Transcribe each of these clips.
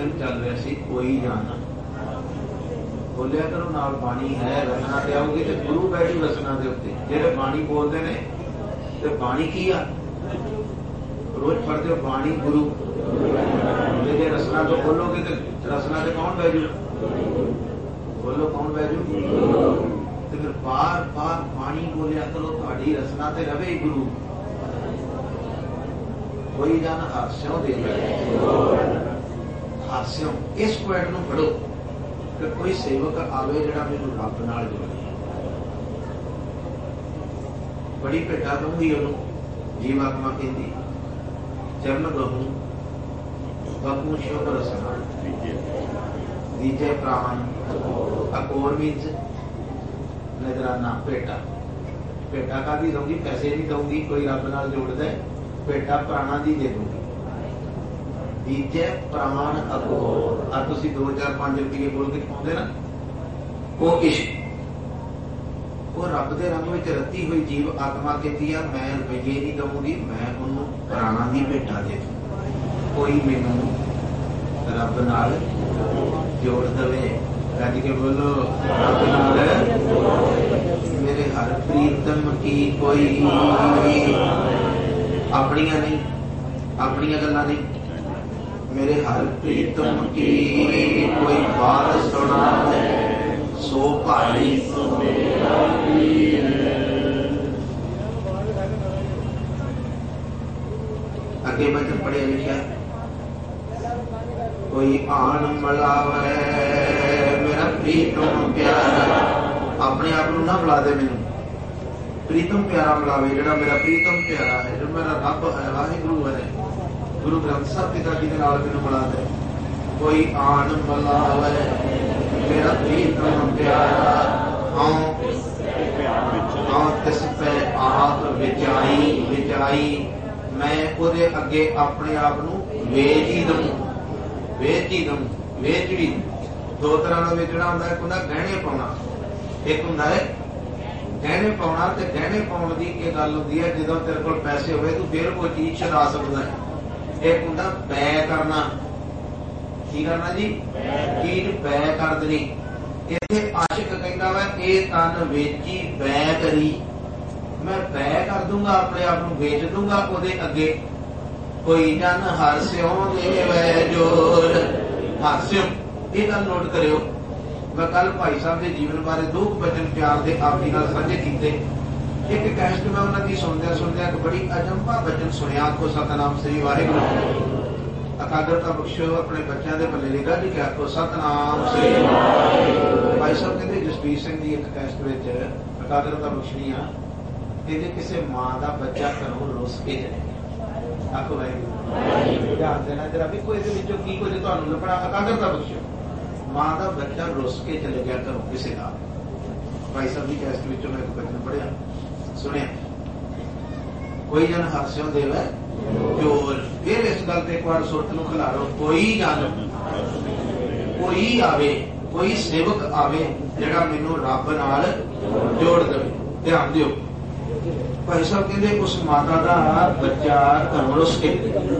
भजन चल रहा सी कोई जाना बोलिया करो नाल बाणी है रचना ते आओगी तो गुरु बैठू रचना के उत्ते जेडे बाणी बोलते ने ते बाणी की आ रोज पढ़ते हो बाणी गुरु जे रचना तो बोलोगे तो रचना से कौन बैजू बोलो कौन बैजू तो फिर बार बार बाणी बोलिया करो थोड़ी रचना ते रवे गुरु कोई जान हास्यों दे हास्यों इस पॉइंट नूं पढ़ो कि कोई सेवक आवे जिहड़ा मैनूं रब नाल जोड़े बड़ी भेटा दूंगी उन्होंने जीवात्मा कहती चरण गहू बकू शुभ रसना दीजे प्राण अकोर मीन्स नजराना भेटा भेटा का भी दूंगी पैसे नहीं दूंगी कोई रब नाल जोड़ दे भेटा प्राणा दी दे दूंगी दीजे प्राण अकोर आ तुसी 2-4-5 रुपये बोल के पाउंदे ना वो इश्क वो रब दे रंग विच रती हुई जीव आत्मा कहती है मैं रुपये नहीं दूंगी मैं उन्होंने प्राणा दी भेटा दे कोई मैनू रब नाल जोड़ दवे कह के बोलो रब नाल मेरे हर प्रीतम की कोई अपनियां नहीं अपनियां गल्लां नहीं मेरे हर प्रीतम की कोई बात सुना सो भाई अगे वचन पढ़िया लिखा कोई आन मिलावे मेरा प्रीतम प्यारा अपने आप को ना मिला दे मैनू प्रीतम प्यारा मिलावे जिहड़ा मेरा प्रीतम प्यारा है जो मेरा रब है वाहिगुरू है गुरु ग्रंथ साहब पिता जी के नाल मैनू मिला दे कोई आन मिलावे मेरा प्रीतम प्यारा हाँ तिस पे आप विचाई मैं उहदे अगे अपने आप नूं वेच ही दूं वेच भी दो तरह का वेचना होंदा एक हुंदा गहने पाउणा एक हुंदा है गहने पाउणा ते गहने पाउण दी इह गल हुंदी है जदों तेरे कोल पैसे होवे तूं फिर कोई चीज छुड़ा सकदा है एक हुंदा बै करना की करना जी चीज बै कर देनी इत्थे आशिक कहंदा वा इह तन वेची बै करी मैं बै कर दूंगा अपने आप नूं बेच दूंगा उहदे अगे कोई जन हास्यों देवे जोर हास्यों ये गल नोट करियो मैं कल भाई साहब के जीवन बारे 2 वचन प्यार के आपकी गल साझे कीते एक कैस्ट में उन्होंने सुनद्या एक बड़ी अजंपा वचन सुनिया आखो सतनाम श्री वाहिगुरू अकागरता बख्शो अपने बच्चों के पल्ले लिखा जी क्या आखो सतनाम श्री भाई साहब कहते जसबीर सिंह की एक कैस्ट में अकागरता बख्शनी आ कहते किसी मां का बच्चा घरों रुस के चले आखो वाहिगुरू ध्यान देना जरा भी कोई की कुछ तुहानू लभना अकागरता बख्शो मां का बच्चा रुस के चले गया घरों किसी का भाई साहब की कैस्ट में मैं एक वचन पढ़िया सुनिया कोई जन हास्यों देवे जोर फिर इस गल एक बार सुरत नूं खिलारो कोई जन कोई आवे कोई सेवक आवे जिहड़ा मैनू रब नाल जोड़ देवे ध्यान दिओ भाई साहब कहते उस माता का बच्चा घरों रुस के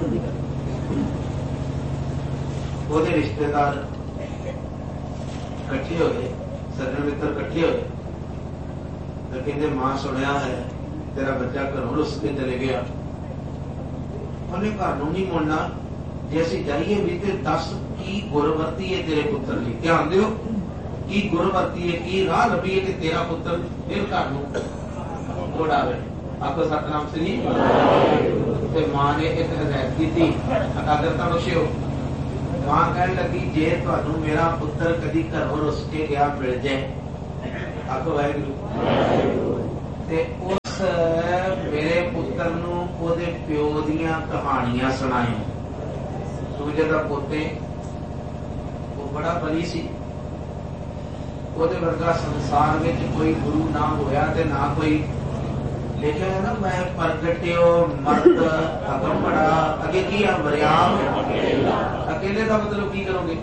ਉਹਦੇ रिश्तेदार इकट्ठे हो गए सज्जन मित्र इकट्ठे हो गए तो कहते मां सुनिया है तेरा बच्चा घरों रुस के चले गया उन्हें घर नूं नहीं मुड़ना जे असीं जाइए भी ते दस की गुर वरती है तेरे पुत्र लई ध्यान दिओ की गुर वरती है की राह लभी है कि तेरा पुत्र फिर घर नूं मुड़ आवे आपको सतनाम श्री ते मां ने एक हदायत की थी अकागरता बख्शियो मां कह लगी जे तुहानू मेरा पुत्र कदी घरों रुस के गया मिल जाए आखो वाहिगुरू ते उस मेरे पुत्र नू ओदे प्यो दियां कहानियां सुनायो सूजे दा पोते वो बड़ा बली सी ओदे वर्गा संसार विच कोई गुरु ना होया ते ना कोई लिखा है ना मैं प्रगट्यो मर्द अगंबड़ा अगे की है वरियाम अकेले का मतलब की करोगे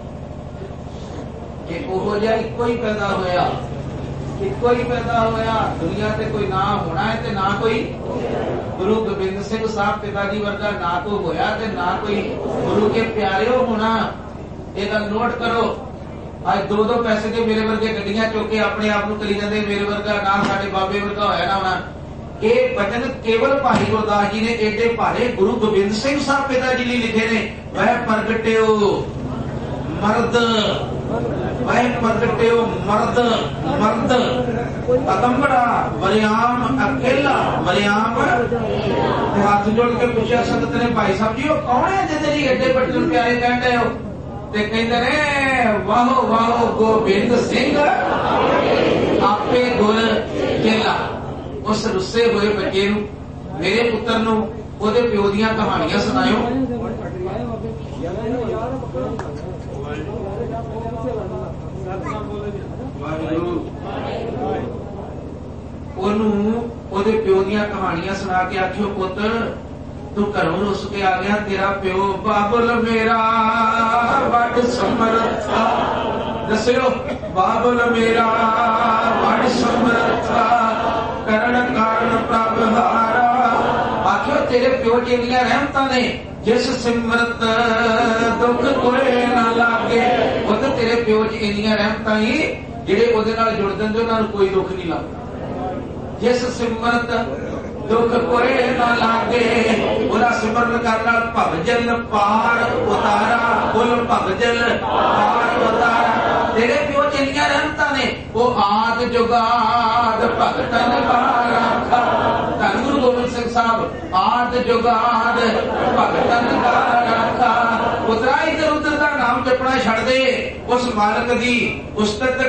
कि ओहो जिहा इक्को ही पैदा होया इक्को ही पैदा होया दुनिया से कोई ना होना है ते ना कोई गुरु गोबिंद सिंह साहब पिता जी वर्गा ना कोई होया ते ना कोई गुरु के प्यारे होना ये गल नोट करो। आज 2-2 पैसे के मेरे वर्गे गड्डियां चुक के अपने आप को करी जाते मेरे वर्गा ना साडे बाबे वर्गा होया ना होना। ये वचन केवल भाई गुरदास जी ने एडे भारे गुरु गोबिंद सिंह साहब पिता जी ने लिखे ने। वह प्रगट्यो मर्द, वह प्रगट्यो मर्द मर्द अगंबड़ा वरियाम अकेला वरियाम। हाथ जोड़ के पूछा संगत ने भाई साहब जी कौन है जिसे जी एडे बच्चों प्यारे कह रहे हो? ते कहते ने वाहो वाहो गोबिंद सिंह आपे गुर चेला। उस रुस्से हुए बच्चे मेरे पुत्र नूं ओदे प्यो दीयां कहानियां सुनायो। ओदे प्यो दीयां कहानियां सुना के आखियो पुत्र तू घरों रुस के आ गया, तेरा प्यो बाबुल मेरा वड समर्था। दस्यो बाबुल मेरा वड समर्था करण कारण प्रभ हारा। आखियो तेरे प्यो जिन्नियां रहमतां ने जिस सिमरत दुख कोई ना लागे। वो तो तेरे प्यो च इन्नियां रहमतां ही जिहड़े ओदे नाल जुड़ जांदे उन्हां नूं कोई दुख नहीं लगदा। जिस सिमरत दुख कोई ना लागे ओदा सिमरन करना भगजल पार उतारा। बोल भगजल पार उतारा। तेरे प्यो जिन्नियां रहमतां ने वो आद जुगाद भगतन का राखा। धन गुरु गोबिंद सिंह साहब आद जुगाद भगतन का राखा। पुत्रा इधर उधर का नाम जपना छड़ दे, उस मालक दी उस्तत